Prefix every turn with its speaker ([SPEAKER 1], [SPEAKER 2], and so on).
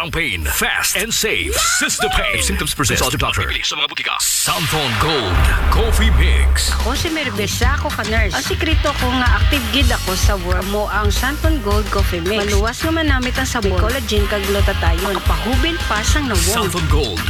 [SPEAKER 1] walang pain, fast and safe. Sistapain. If symptoms persist, consult your doctor. Sa mga butika. Santon Gold Coffee Mix.
[SPEAKER 2] Ako si Merbesa, ako ka nurse. Ang sikreto ko nga active gid ako sa work mo ang Santon Gold Coffee Mix. Maluwas nga manamit ang sabon, collagen kag glutathione. Makapahubin pa sang nawong.
[SPEAKER 1] Santon Gold